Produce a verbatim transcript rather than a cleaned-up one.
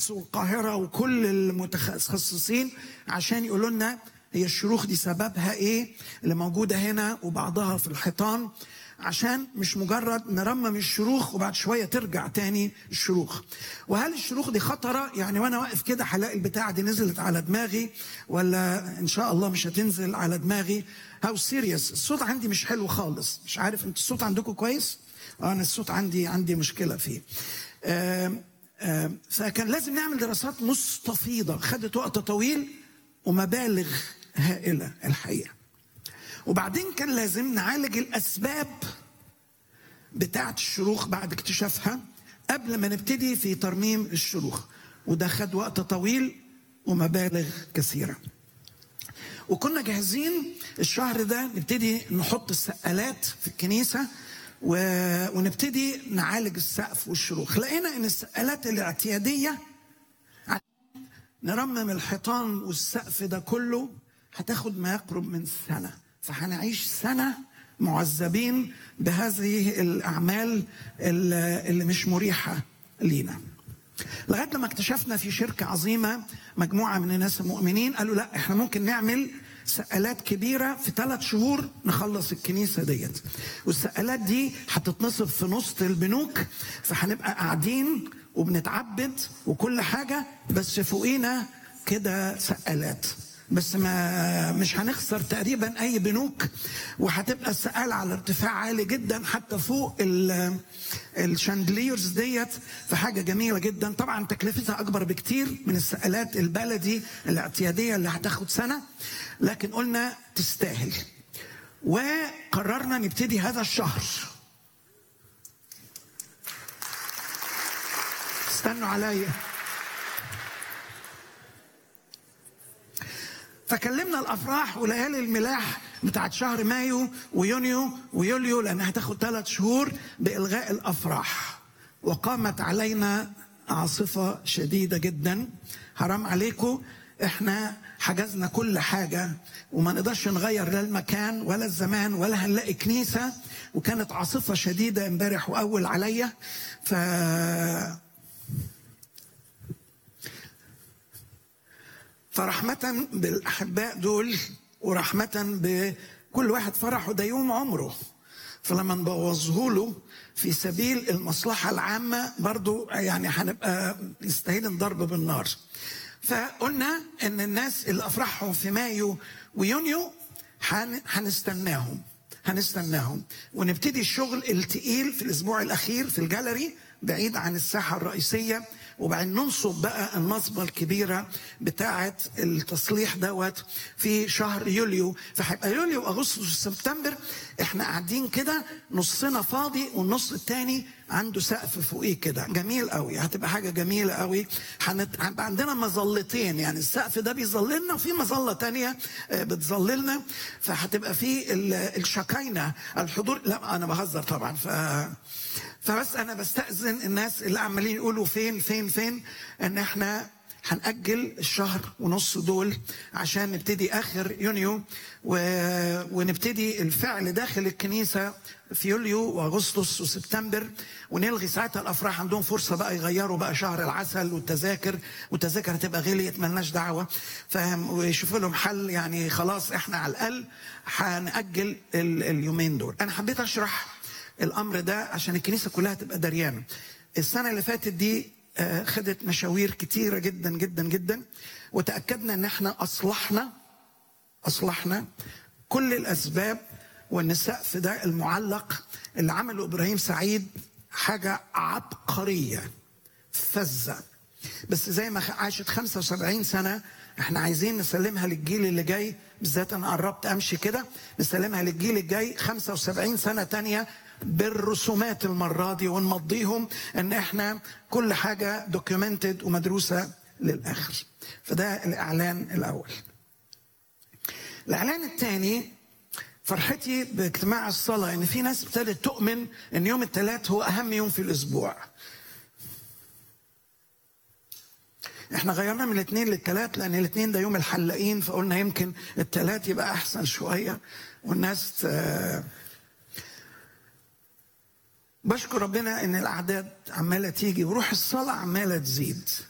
القدس والقاهرة وكل المتخصصين عشان يقولوا لنا هي الشروخ دي سببها ايه اللي موجودة هنا وبعضها في الحيطان، عشان مش مجرد نرمم الشروخ وبعد شوية ترجع تاني الشروخ. وهل الشروخ دي خطرة؟ يعني وانا واقف كده هلاقي البتاعة دي نزلت على دماغي ولا ان شاء الله مش هتنزل على دماغي؟ هاو سيريس. الصوت عندي مش حلو خالص، مش عارف انت الصوت عندكم كويس؟ انا الصوت عندي عندي مشكلة فيه. آم آم فكان لازم نعمل دراسات مستفيضة، خدت وقت طويل ومبالغ هائلة الحقيقة. وبعدين كان لازم نعالج الأسباب بتاعة الشروخ بعد اكتشافها قبل ما نبتدي في ترميم الشروخ، وده خد وقت طويل ومبالغ كثيرة. وكنا جاهزين الشهر ده نبتدي نحط السقالات في الكنيسة و... ونبتدي نعالج السقف والشروخ. لقينا ان السقالات الاعتيادية نرمم الحيطان والسقف ده كله هتاخد ما يقرب من سنة، فهنعيش سنة معذبين بهذه الأعمال اللي مش مريحة لينا. لغاية لما اكتشفنا في شركة عظيمة مجموعة من الناس المؤمنين قالوا لا احنا ممكن نعمل سقالات كبيرة في ثلاث شهور نخلص الكنيسة ديت، والسقالات دي هتتنصب في نص البنوك، فهنبقى قاعدين وبنتعبد وكل حاجة بس فوقينا كده سقالات، بس ما مش هنخسر تقريبا اي بنوك، وهتبقى السقالة على ارتفاع عالي جدا حتى فوق الشاندليرز ديت، فحاجة جميلة جدا. طبعا تكلفتها اكبر بكتير من السقالات البلدي الاعتيادية اللي هتاخد سنة، لكن قلنا تستاهل. وقررنا نبتدي هذا الشهر. استنوا عليا. فكلمنا الافراح وليالي الملاح بتاعت شهر مايو ويونيو ويوليو لانها هتاخد ثلاث شهور بالغاء الافراح. وقامت علينا عاصفه شديده جدا. حرام عليكم، احنا حجزنا كل حاجه وما نقدرش نغير لا المكان ولا الزمان ولا هنلاقي كنيسه، وكانت عاصفه شديده امبارح واول عليا. ف فرحمة بالأحباء دول ورحمة بكل واحد فرحه ده يوم عمره، فلما نبوظه له في سبيل المصلحة العامة برضو يعني هنبقى نستاهل الضرب بالنار. فقلنا ان الناس اللي افرحهم في مايو ويونيو هنستناهم هنستناهم ونبتدي الشغل التقيل في الاسبوع الاخير في الجاليري بعيد عن الساحة الرئيسية، وبعدين ننصب بقى النصبة الكبيرة بتاعة التصليح دوت في شهر يوليو. فهيبقى يوليو واغسطس وسبتمبر احنا قاعدين كده نصنا فاضي والنص التاني عنده سقف فوقيه كده جميل قوي، هتبقى حاجة جميلة قوي. هنبقى عندنا مظلتين، يعني السقف ده بيظللنا وفي مظلة تانية بتظللنا، فهتبقى في الشكاينة الحضور. لا انا بهزر طبعا. ف فبس انا بستأذن الناس اللي عمالين يقولوا فين فين فين ان احنا هنأجل الشهر ونص دول عشان نبتدي اخر يونيو و... ونبتدي الفعل داخل الكنيسة في يوليو واغسطس وسبتمبر، ونلغي ساعتها الافراح. عندهم فرصة بقى يغيروا بقى شهر العسل والتذاكر، والتذاكر هتبقى غليت ملناش دعوة، فاهم؟ ويشوفوا لهم حل. يعني خلاص احنا على الاقل هنأجل ال... اليومين دول. انا حبيت اشرح الامر ده عشان الكنيسة كلها تبقى دريانة. السنة اللي فاتت دي خدت مشاوير كتيرة جدا جدا جدا، وتأكدنا ان احنا اصلحنا اصلحنا كل الاسباب، وان السقف ده المعلق اللي عمله ابراهيم سعيد حاجة عبقرية فزة، بس زي ما عاشت خمسة وسبعين سنة احنا عايزين نسلمها للجيل اللي جاي. بالذات انا قربت امشي كده، نسلمها للجيل الجاي خمسة وسبعين سنة تانية بالرسومات المرة دي، ونمضيهم ان احنا كل حاجة دوكيومنتد ومدروسة للآخر. فده الإعلان الأول. الإعلان الثاني فرحتي باجتماع الصلاة، ان في ناس ابتدت تؤمن ان يوم الثلاث هو أهم يوم في الأسبوع. احنا غيرنا من الاثنين للثلاث لأن الاثنين ده يوم الحلاقين، فقلنا يمكن الثلاث يبقى أحسن شوية والناس آه بشكر ربنا ان الاعداد عماله تيجي وروح الصلاه عماله تزيد.